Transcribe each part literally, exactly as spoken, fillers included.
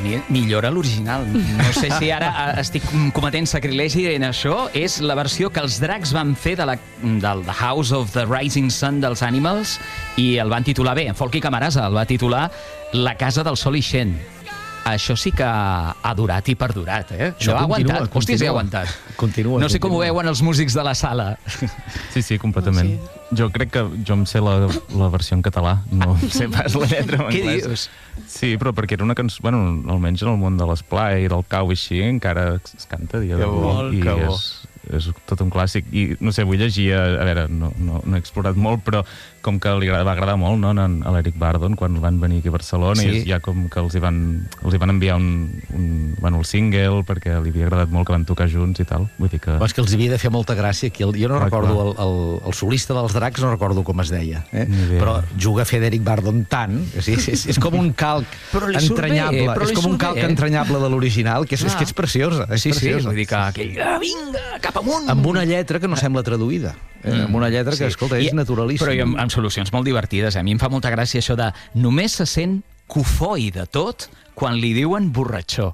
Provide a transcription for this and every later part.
mi millora l'original. No sé si ara estic cometent sacrilegi en això. És la versió que els Dracs van fer de la, del The House of the Rising Sun dels Animals i el van titular bé. En Folky Camarasa el va titular La casa del sol ixent. Això sí que ha durat i perdurat, eh? Això ha aguantat. Hòstia, sí ha aguantat. Continua. No sé com ho veuen els músics de la sala. Sí, sí, completament. Jo crec que jo em sé la, la versió en català, no em sé pas la lletra en anglès. Què dius? Sí, però perquè era una cançó... Bueno, almenys en el món de l'esplai i del cau i així, encara es canta a dia d'avui. I és, és tot un clàssic. I, no sé, vull llegir... A, a veure, no, no, no he explorat molt, però com que li va agradar molt, no?, a l'Eric Bardon, quan van venir aquí a Barcelona, sí. I ja com que els hi van, els hi van enviar un, un, bueno, el single, perquè li havia agradat molt que van tocar junts i tal. Vull dir que... Però és que els havia de fer molta gràcia aquí. Jo no ah, recordo, el, el, el solista dels Dracs no recordo com es deia, eh? Però juga a fer d'Eric Bardon tant, és, és, és com un calc entranyable, bé, és com un calc bé, eh? entranyable de l'original, que és, és que és preciosa. És sí, preciosa. Sí, vull dir que aquell, vinga, cap amunt! Amb una lletra que no sembla traduïda. Eh? Mm. Amb una lletra que, sí. escolta, és I, naturalíssima. Però amb, amb solucions molt divertides. Eh? A mi em fa molta gràcia això de només se sent cofoi de tot quan li diuen borratxó.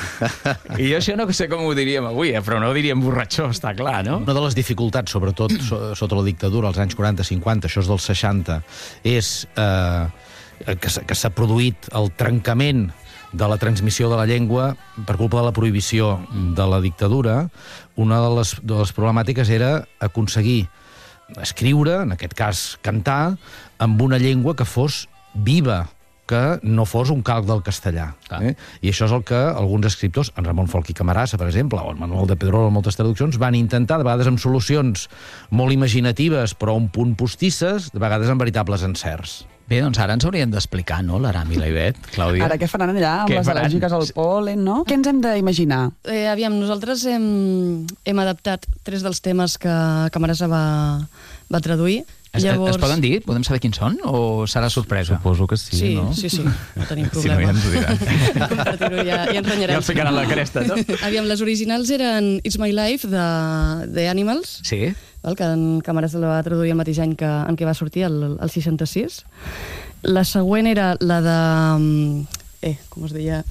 I jo això no sé com ho diríem avui, eh? Però no ho diríem borratxó, està clar, no? Una de les dificultats, sobretot sota la dictadura, als anys quaranta cinquanta, això és dels seixanta, és eh, que, que s'ha produït el trencament de la transmissió de la llengua per culpa de la prohibició de la dictadura. Una de les, de les problemàtiques era aconseguir escriure, en aquest cas cantar, amb una llengua que fos viva, que no fos un calc del castellà. Eh? I això és el que alguns escriptors, en Ramon Folky Camarasa, per exemple, o en Manuel de Pedrolo, en moltes traduccions, van intentar, de vegades amb solucions molt imaginatives, però un punt postisses, de vegades amb veritables encerts. Bé, doncs ara ens hauríem d'explicar, no?, l'Aram i la Ivet, Clàudia. Ara què faran allà amb què les faran? al·lèrgiques al pol·len, no? Què ens hem d'imaginar? Eh, aviam, nosaltres hem, hem adaptat tres dels temes que Camarasa va, va traduir. Es, Llavors... es poden dir? Podem saber quins són? O serà sorpresa? Suposo que sí, sí no? Sí, sí, no tenim problema. Si no, ja ens ho diran. Compartir-ho ja, ja ens renyarem. Ja els ficaran la cresta, no? Aviam, les originals eren It's My Life, de The Animals, sí. El que en Camarasa la va traduir el mateix any que, en què va sortir, el, el seixanta-sis. La següent era la de... Eh, com es deia?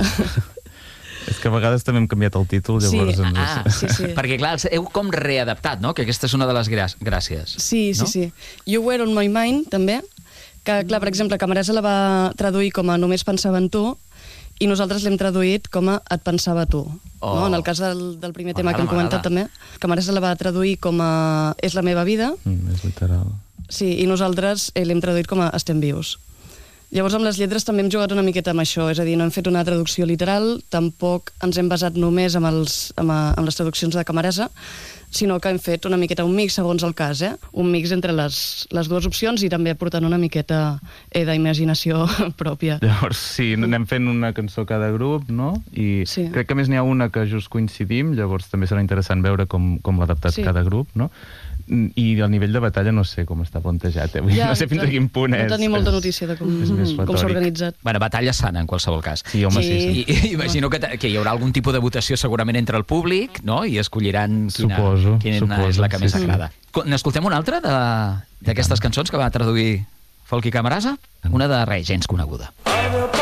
És que a vegades també hem canviat el títol, llavors... Sí, ens... ah, sí, sí. Perquè, clar, heu com readaptat, no?, que aquesta és una de les grà gràcies. Sí, sí, no? sí. You Were On My Mind, també, que, clar, per exemple, Camarasa la va traduir com a Només pensava en tu, i nosaltres l'hem traduït com a Et pensava tu. Oh. No? En el cas del, del primer tema M'agrada, que hem comentat també, Camarasa la va traduir com a És la meva vida. Mm, és literal. Sí, i nosaltres eh, l'hem traduït com a Estem vius. Llavors, amb les lletres també hem jugat una miqueta amb això, és a dir, no hem fet una traducció literal, tampoc ens hem basat només amb, els, amb, amb les traduccions de Camarasa, sinó que hem fet una miqueta un mix segons el cas, eh? Un mix entre les, les dues opcions i també portant una miqueta eh, d'imaginació pròpia. Llavors, sí, anem fent una cançó cada grup, no? I sí. Crec que a més n'hi ha una que just coincidim, llavors també serà interessant veure com, com l'ha adaptat sí. cada grup, no? I el nivell de batalla no sé com està plantejat, eh? Ja, no sé fins a quin punt és. No tenim molta notícia de com, com s'ha organitzat. Bueno, batalla sana, en qualsevol cas. Sí, home, sí. sí, sí. I, imagino que, que hi haurà algun tipus de votació segurament entre el públic, no?, i escolliran quina, suposo, quina suposo, és la que sí, més sí. agrada. N'escoltem una altra d'aquestes cançons que va traduir Folky Camarasa? Una de res gens coneguda.